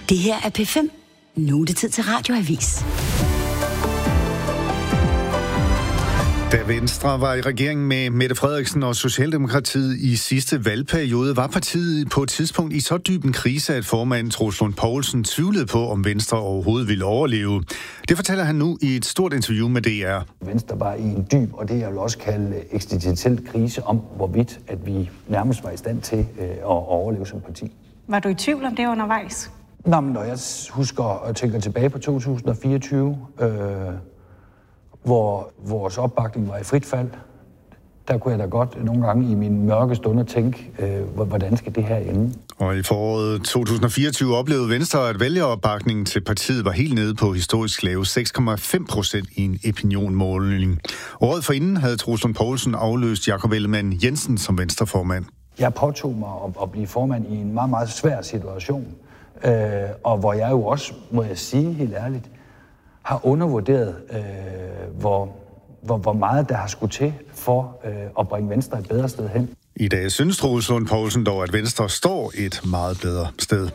Det her er P5. Nu er det tid til Radioavis. Da Venstre var i regeringen med Mette Frederiksen og Socialdemokratiet i sidste valgperiode, var partiet på et tidspunkt i så dyb en krise, at formanden Troels Lund Poulsen tvivlede på, om Venstre overhovedet ville overleve. Det fortæller han nu i et stort interview med DR. Venstre var i en dyb, og det jeg vil også kalde eksistentiel krise om, hvorvidt at vi nærmest var i stand til at overleve som parti. Var du i tvivl om det undervejs? Nå, men når jeg husker og tænker tilbage på 2024, hvor vores opbakning var i frit fald, der kunne jeg da godt nogle gange i min mørke stunder tænke, hvordan skal det her ende? Og i foråret 2024 oplevede Venstre, at vælgeropbakningen til partiet var helt nede på historisk lave 6,5% i en opinionmåling. Året forinden havde Troels Lund Poulsen afløst Jakob Ellemann-Jensen som Venstreformand. Jeg påtog mig at blive formand i en meget, meget svær situation, og hvor jeg jo også, må jeg sige helt ærligt, har undervurderet, hvor meget der har skulle til for at bringe Venstre et bedre sted hen. I dag synes Troels Lund Poulsen dog, at Venstre står et meget bedre sted.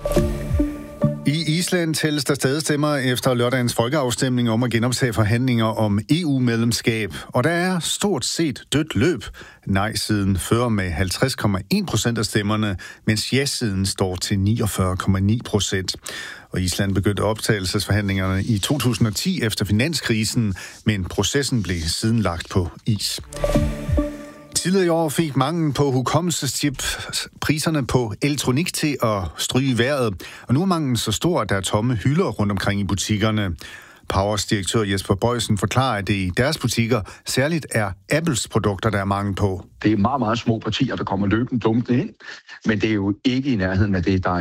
I Island tælles der stadig stemmer efter lørdagens folkeafstemning om at genoptage forhandlinger om EU-medlemskab, og der er stort set dødt løb. Nej-siden fører med 50,1% af stemmerne, mens ja-siden står til 49,9%. Og Island begyndte optagelsesforhandlingerne i 2010 efter finanskrisen, men processen blev siden lagt på is. Tidligere i år fik manglen på hukommelseschip priserne på elektronik til at stryge vejret, og nu er manglen så stor, at der er tomme hylder rundt omkring i butikkerne. Powers direktør Jesper Bøjsen forklarer, at det i deres butikker særligt er Apples produkter, der er mangel på. Det er meget, meget små partier, der kommer løbende dumpende ind, men det er jo ikke i nærheden af det, der er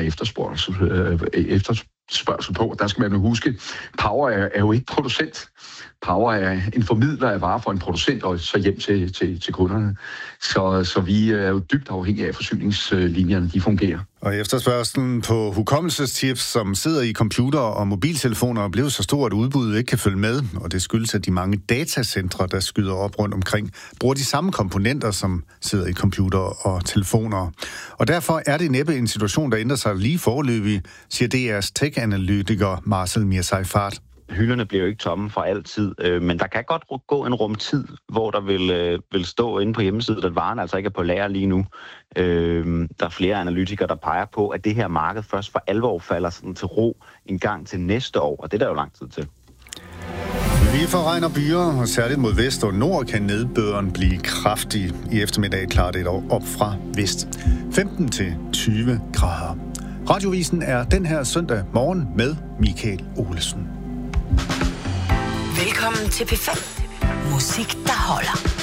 efterspørgsel på. Der skal man jo huske, Power er jo ikke producent. Power er en formidler af varer for en producent og så hjem til kunderne. Så vi er jo dybt afhængige af, at forsyningslinjerne de fungerer. Og efterspørgselen på hukommelseschips, som sidder i computer og mobiltelefoner, er blevet så stor, at udbuddet ikke kan følge med. Og det skyldes, at de mange datacentre, der skyder op rundt omkring, bruger de samme komponenter, som sidder i computer og telefoner. Og derfor er det næppe en situation, der ændrer sig lige foreløbig, siger DR's tech-analytiker Marcel Mir-Seyfarth. Hylderne bliver jo ikke tomme for altid, men der kan godt gå en rumtid, hvor der vil stå inde på hjemmesiden, at varen altså ikke er på lager lige nu. Der er flere analytikere, der peger på, at det her marked først for alvor falder sådan til ro en gang til næste år, og det er der jo lang tid til. Lige for regn og byer, og særligt mod vest og nord, kan nedbøren blive kraftig. I eftermiddag klarer det op fra vest. 15-20 grader. Radiovisen er den her søndag morgen med Michael Olesen. Velkommen til P5. Musik, der holder.